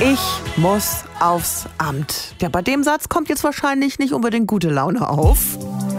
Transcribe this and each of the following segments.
Ich muss aufs Amt. Ja, bei dem Satz kommt jetzt wahrscheinlich nicht unbedingt gute Laune auf.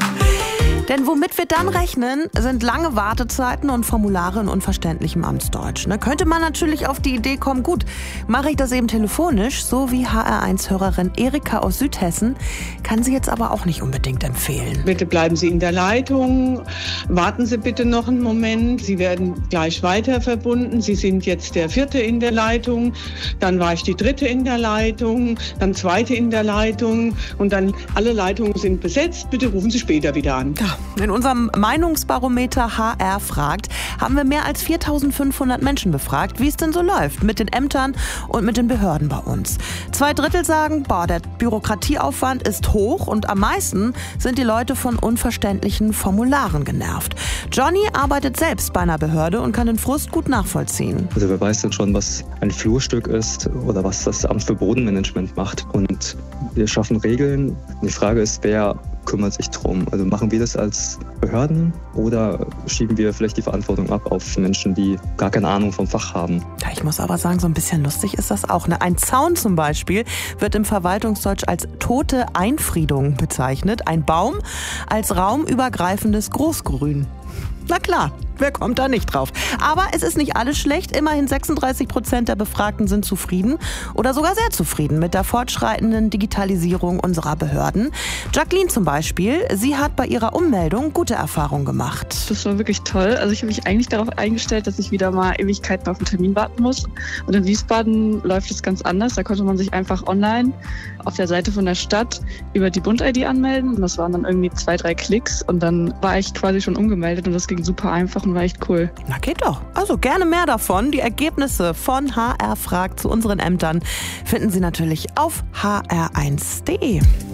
Denn womit wir dann rechnen, sind lange Wartezeiten und Formulare in unverständlichem Amtsdeutsch. Könnte man natürlich auf die Idee kommen, gut, mache ich das eben telefonisch, so wie HR1-Hörerin Erika aus Südhessen, kann sie jetzt aber auch nicht unbedingt empfehlen. Bitte bleiben Sie in der Leitung, warten Sie bitte noch einen Moment, Sie werden gleich weiter verbunden. Sie sind jetzt der 4. in der Leitung, dann war ich die 3. in der Leitung, dann 2. in der Leitung und dann alle Leitungen sind besetzt, bitte rufen Sie später wieder an. Ja. In unserem Meinungsbarometer HR fragt, haben wir mehr als 4.500 Menschen befragt, wie es denn so läuft mit den Ämtern und mit den Behörden bei uns. 2/3 sagen, der Bürokratieaufwand ist hoch und am meisten sind die Leute von unverständlichen Formularen genervt. Johnny arbeitet selbst bei einer Behörde und kann den Frust gut nachvollziehen. Also wer weiß denn schon, was ein Flurstück ist oder was das Amt für Bodenmanagement macht. Und wir schaffen Regeln. Die Frage ist, wer kümmert sich drum? Also machen wir das als Behörden oder schieben wir vielleicht die Verantwortung ab auf Menschen, die gar keine Ahnung vom Fach haben? Ja, ich muss aber sagen, so ein bisschen lustig ist das auch. Ein Zaun zum Beispiel wird im Verwaltungsdeutsch als tote Einfriedung bezeichnet. Ein Baum als raumübergreifendes Großgrün. Na klar, wer kommt da nicht drauf? Aber es ist nicht alles schlecht. Immerhin 36% der Befragten sind zufrieden oder sogar sehr zufrieden mit der fortschreitenden Digitalisierung unserer Behörden. Jacqueline zum Beispiel, sie hat bei ihrer Ummeldung gute Erfahrungen gemacht. Das war wirklich toll. Also ich habe mich eigentlich darauf eingestellt, dass ich wieder mal Ewigkeiten auf einen Termin warten muss. Und in Wiesbaden läuft es ganz anders. Da konnte man sich einfach online auf der Seite von der Stadt über die Bund-ID anmelden. Das waren dann irgendwie 2-3 Klicks und dann war ich quasi schon umgemeldet und das ging super einfach und war echt cool. Na geht doch. Also gerne mehr davon. Die Ergebnisse von HR fragt zu unseren Ämtern finden Sie natürlich auf hr1.de.